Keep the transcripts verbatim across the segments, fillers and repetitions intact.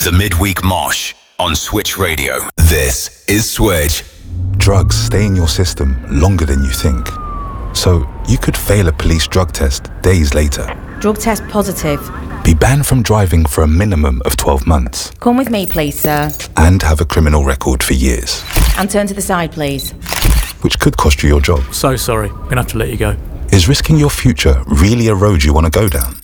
The Midweek Mosh on Switch Radio. This is Switch. Drugs stay in your system longer than you think. So you could fail a police drug test days later. Drug test positive. Be banned from driving for a minimum of twelve months. Come with me, please, sir. And have a criminal record for years. And turn to the side, please. Which could cost you your job. So sorry, I'm gonna have to let you go. Is risking your future really a road you want to go down?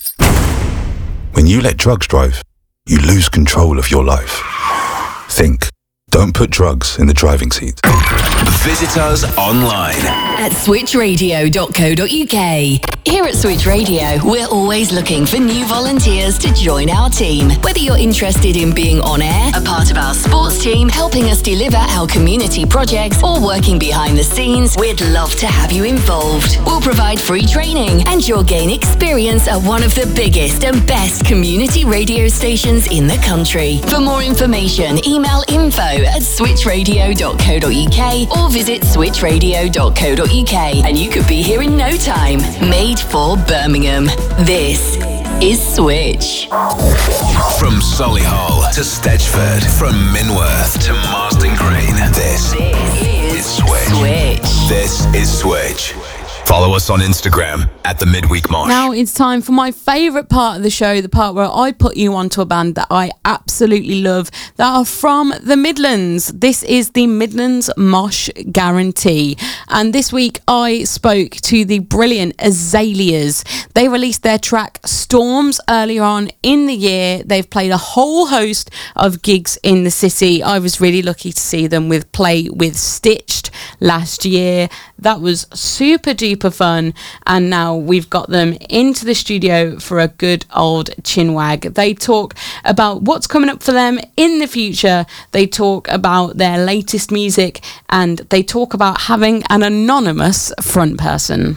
When you let drugs drive, you lose control of your life. Think. Don't put drugs in the driving seat. Visit us online at switch radio dot co dot uk. Here at Switch Radio, we're always looking for new volunteers to join our team. Whether you're interested in being on air, a part of our sports team, helping us deliver our community projects, or working behind the scenes, we'd love to have you involved. We'll provide free training and you'll gain experience at one of the biggest and best community radio stations in the country. For more information, email info at switch radio dot co dot uk or visit switch radio dot co dot uk and you could be here in no time. Made for Birmingham. This is Switch. From Solihull to Stedgeford, from Minworth to Marston Green, this, this is Switch. Switch. This is Switch. Follow us on Instagram at The Midweek Mosh. Now it's time for my favourite part of the show, the part where I put you onto a band that I absolutely love, that are from the Midlands. This is the Midlands Mosh Guarantee. And this week I spoke to the brilliant Azaleas. They released their track Storms earlier on in the year. They've played a whole host of gigs in the city. I was really lucky to see them with Play with Stitched last year. That was super duper fun, and now we've got them into the studio for a good old chinwag. They talk about what's coming up for them in the future, they talk about their latest music, and they talk about having an anonymous front person.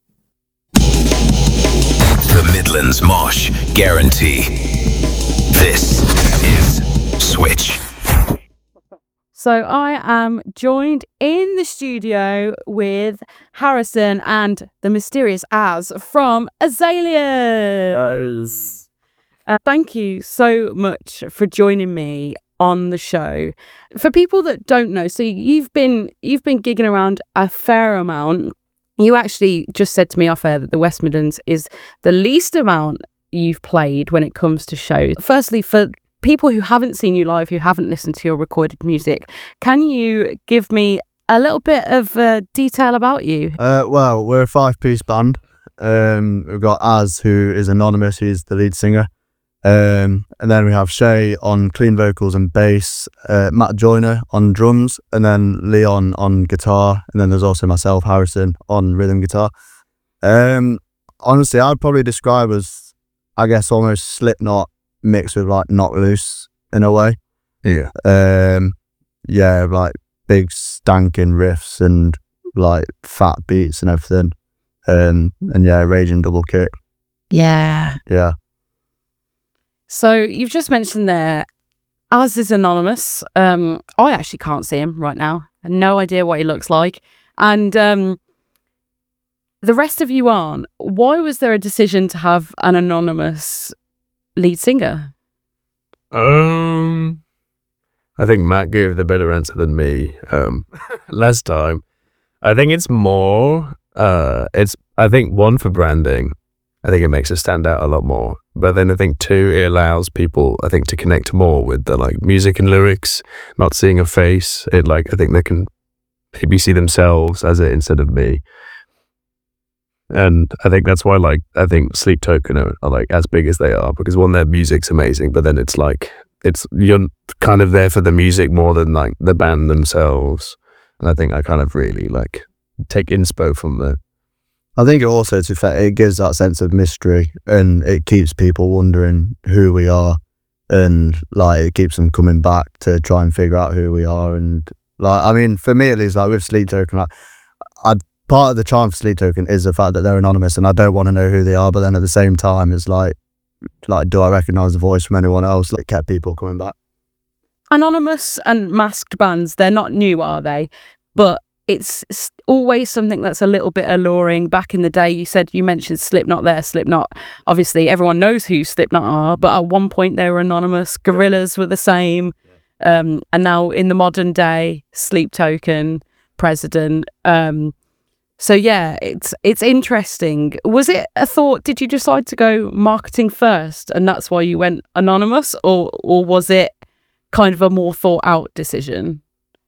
The Midlands Mosh Guarantee. This is Switch. So I am joined in the studio with Harrison and the mysterious Az from Azaleas. Uh, thank you so much for joining me on the show. For people that don't know, so you've been you've been gigging around a fair amount. You actually just said to me off air that the West Midlands is the least amount you've played when it comes to shows. Firstly, for people who haven't seen you live, who haven't listened to your recorded music, can you give me a little bit of uh, detail about you? Uh, well, we're a five-piece band. Um, we've got Az, who is anonymous, he's the lead singer. Um, and then we have Shay on clean vocals and bass, uh, Matt Joyner on drums, and then Leon on guitar. And then there's also myself, Harrison, on rhythm guitar. Um, honestly, I'd probably describe us, I guess, almost Slipknot mixed with like Knock Loose in a way. Yeah. Um, yeah, like big stanking riffs and like fat beats and everything. Um, and yeah, raging double kick. Yeah. Yeah. So you've just mentioned there, Az is anonymous. Um, I actually can't see him right now. I have no idea what he looks like. And um, the rest of you aren't. Why was there a decision to have an anonymous lead singer? Um, I think Matt gave the better answer than me um, last time. I think it's more, uh, it's, I think one for branding, I think it makes us stand out a lot more. But then I think two, it allows people, I think, to connect more with the like music and lyrics, not seeing a face. It like, I think they can maybe see themselves as it instead of me. And I think that's why, like, I think Sleep Token are, are like as big as they are, because one, their music's amazing, but then it's like, it's, you're kind of there for the music more than like the band themselves. And I think I kind of really like take inspo from the. I think it also, to fact, it gives that sense of mystery and it keeps people wondering who we are, and like it keeps them coming back to try and figure out who we are. And like, I mean, for me at least, like with Sleep Token, like, I'd, part of the charm for Sleep Token is the fact that they're anonymous and I don't want to know who they are, but then at the same time it's like, like do I recognise the voice from anyone else? Like, kept people coming back. Anonymous and masked bands, they're not new, are they? But it's s- always something that's a little bit alluring. Back in the day, you said, you mentioned Slipknot there. Slipknot, obviously everyone knows who Slipknot are, but at one point they were anonymous. Gorillaz were the same. Um, and now in the modern day, Sleep Token, President. Um, so yeah, it's it's interesting. Was it a thought, did you decide to go marketing first and that's why you went anonymous, or or was it kind of a more thought out decision?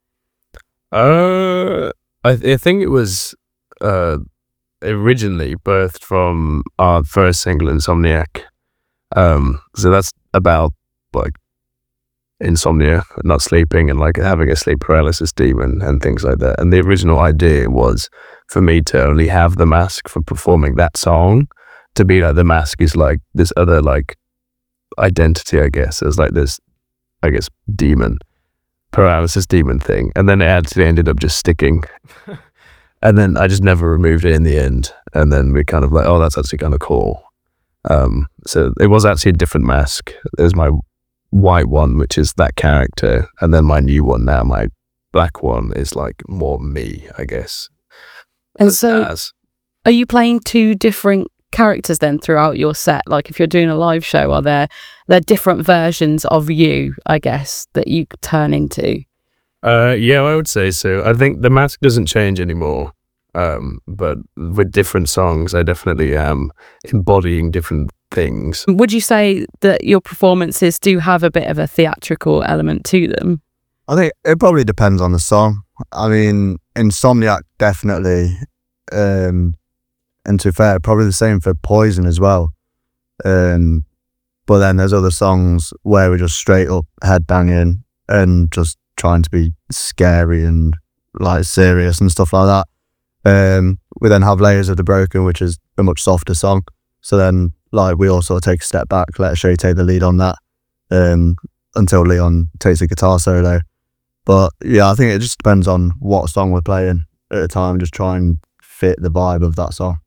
Uh, I, th- I think it was uh, originally birthed from our first single, Insomniac. Um, so that's about like insomnia, not sleeping, and like having a sleep paralysis demon and things like that. And the original idea was for me to only have the mask for performing that song, to be like the mask is like this other like identity, I guess. It's like this, I guess, demon. paralysis demon thing, and then it actually ended up just sticking. And then I just never removed it in the end, and then we kind of like, oh, that's actually kind of cool. Um so it was actually a different mask. It was my white one, which is that character, and then my new one now, my black one, is like more me, I guess. And As- so as- are you playing two different characters then throughout your set? Like if you're doing a live show, are there there different versions of you, I guess, that you could turn into? Uh, yeah, I would say so. I think the mask doesn't change anymore. Um, but with different songs, I definitely am embodying different things. Would you say that your performances do have a bit of a theatrical element to them? I think it probably depends on the song. I mean, Insomniac definitely, um, and to be fair, probably the same for Poison as well. Um, but then there's other songs where we're just straight up headbanging and just trying to be scary and like serious and stuff like that. Um, we then have Layers of the Broken, which is a much softer song. So then, like, we all sort of take a step back, let Shay take the lead on that, um, until Leon takes a guitar solo. But yeah, I think it just depends on what song we're playing at the time. Just try and fit the vibe of that song.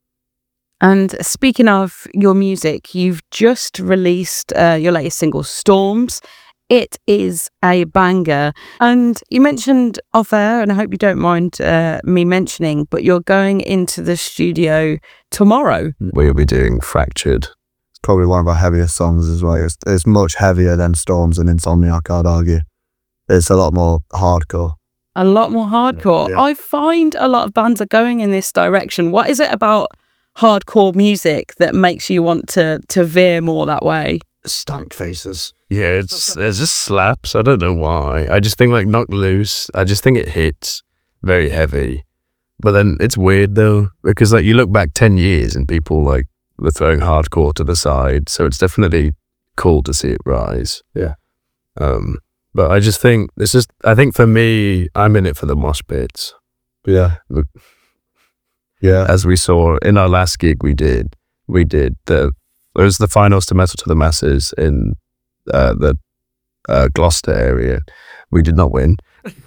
And speaking of your music, you've just released uh, your latest single, Storms. It is a banger. And you mentioned off air, and I hope you don't mind uh, me mentioning, but you're going into the studio tomorrow. We'll be doing Fractured. It's probably one of our heaviest songs as well. It's, it's much heavier than Storms and Insomniac, I'd argue. It's a lot more hardcore. A lot more hardcore. Yeah. I find a lot of bands are going in this direction. What is it about hardcore music that makes you want to to veer more that way? Stank faces. Yeah, it's it just slaps. I don't know why. I just think like Knock Loose, I just think it hits very heavy. But then it's weird though, because like you look back ten years and people like were throwing hardcore to the side. So it's definitely cool to see it rise. Yeah. Um, but I just think this is, I think for me, I'm in it for the mosh pits. Yeah. Look. Yeah. As we saw in our last gig we did, we did the, it was the finals to Metal to the Masses in uh, the uh, Gloucester area. We did not win.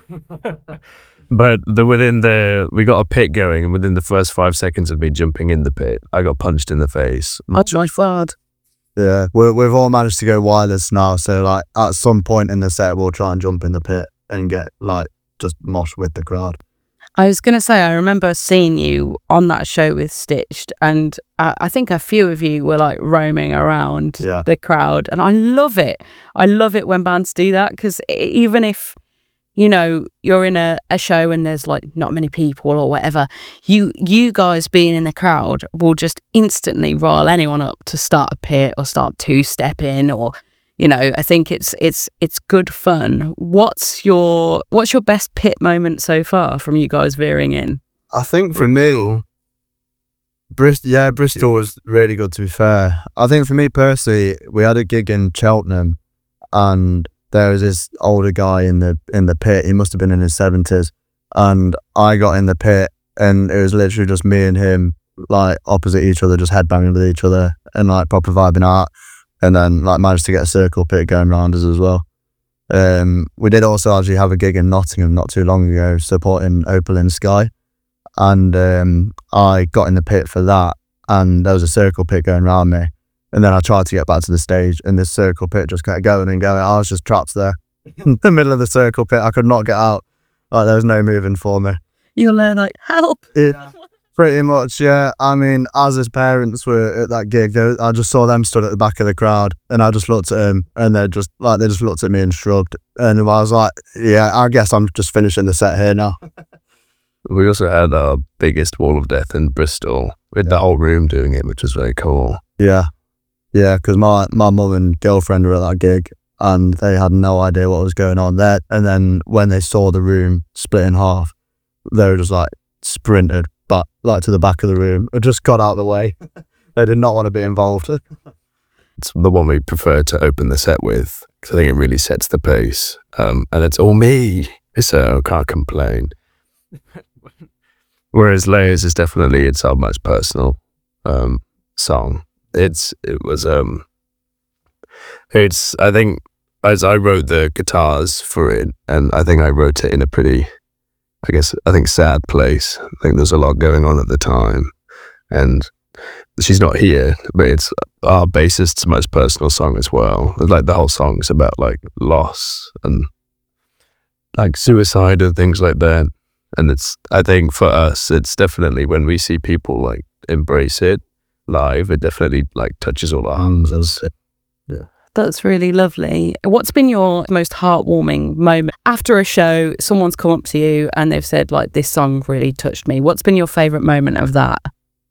But the, within the, we got a pit going, and within the first five seconds of me jumping in the pit, I got punched in the face. Much my fad. Yeah. We're, we've all managed to go wireless now. So, like, at some point in the set, we'll try and jump in the pit and get, like, just mosh with the crowd. I was going to say, I remember seeing you on that show with Stitched, and I, I think a few of you were like roaming around Yeah. the crowd, and I love it. I love it when bands do that, because even if, you know, you're in a, a show and there's like not many people or whatever, you you guys being in the crowd will just instantly rile anyone up to start a pit or start two-stepping, or, you know, I think it's it's it's good fun. What's your what's your best pit moment so far from you guys veering in? I think for me, Bristol, yeah, Bristol was really good, to be fair. I think for me personally, we had a gig in Cheltenham, and there was this older guy in the in the pit. He must have been in his seventies, and I got in the pit, and it was literally just me and him, like opposite each other, just headbanging with each other, and like proper vibing out. And then like managed to get a circle pit going around us as well. Um, we did also actually have a gig in Nottingham not too long ago, supporting Opal in Sky, and um, I got in the pit for that, and there was a circle pit going around me, and then I tried to get back to the stage, and this circle pit just kept going and going. I was just trapped there in the middle of the circle pit. I could not get out. Like, there was no moving for me. You're there like, help. Yeah, pretty much, yeah. I mean, as his parents were at that gig, they, I just saw them stood at the back of the crowd, and I just looked at him, and they just like they just looked at me and shrugged, and I was like, yeah, I guess I'm just finishing the set here now. We also had our biggest Wall of Death in Bristol with yeah. the whole room doing it, which was very cool. Yeah, yeah, because my my mum and girlfriend were at that gig, and they had no idea what was going on there. And then when they saw the room split in half, they were just like sprinted but like to the back of the room and just got out of the way. They did not want to be involved. It's the one we prefer to open the set with because I think it really sets the pace. Um, and it's all me, so I can't complain. Whereas Layers is definitely it's our most personal um, song. It's it was um it's I think as I wrote the guitars for it, and I think I wrote it in a pretty I guess I think sad place. I think there's a lot going on at the time, and she's not here, but it's our bassist's most personal song as well. Like the whole song's about like loss and like suicide and things like that. And it's I think for us, it's definitely when we see people like embrace it live, it definitely like touches all our hearts. Yeah. That's really lovely. What's been your most heartwarming moment after a show? Someone's come up to you and they've said like, this song really touched me. What's been your favourite moment of that?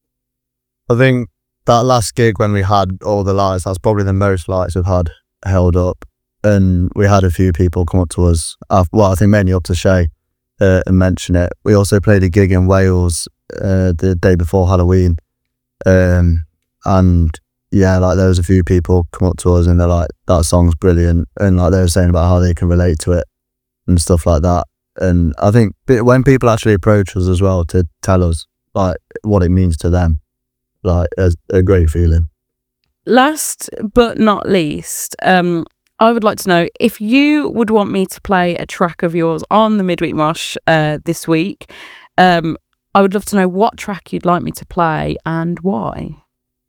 I think that last gig when we had all the lights, that's probably the most lights we've had held up. And we had a few people come up to us, after, well I think mainly up to Shay uh, and mention it. We also played a gig in Wales uh, the day before Halloween. Um, and yeah, like there was a few people come up to us and they're like, that song's brilliant, and like they were saying about how they can relate to it and stuff like that. And I think when people actually approach us as well to tell us like what it means to them, like it's a great feeling. Last but not least, um, I would like to know if you would want me to play a track of yours on the Midweek Mosh uh, this week. Um, I would love to know what track you'd like me to play and why.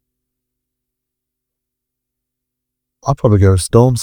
I'd probably go with Storms.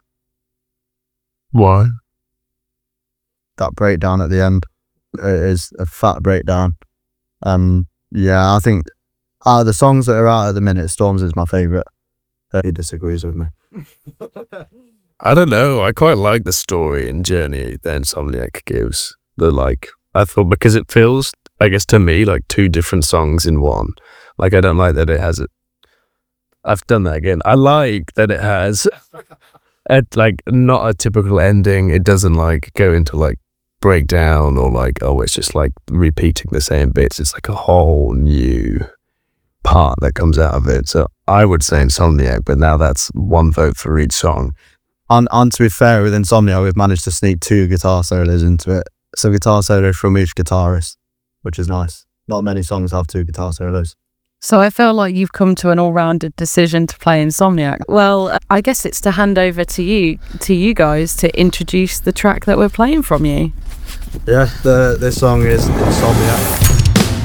Why? That breakdown at the end is a fat breakdown. Um, yeah, I think out of the songs that are out at the minute, Storms is my favourite. Uh, he disagrees with me. I don't know. I quite like the story and journey that Insomniac gives. The like, I thought because it feels, I guess to me, like two different songs in one. Like I don't like that it has it. I've done that again. I like that it has a, like not a typical ending. It doesn't like go into like breakdown or like, oh, it's just like repeating the same bits. It's like a whole new part that comes out of it. So I would say Insomniac, but now that's one vote for each song. And, and to be fair, with Insomniac, we've managed to sneak two guitar solos into it. So guitar solo from each guitarist, which is nice. Not many songs have two guitar solos. So I feel like you've come to an all-rounded decision to play Insomniac. Well, I guess it's to hand over to you, to you guys, to introduce the track that we're playing from you. Yeah, the this song is Insomniac.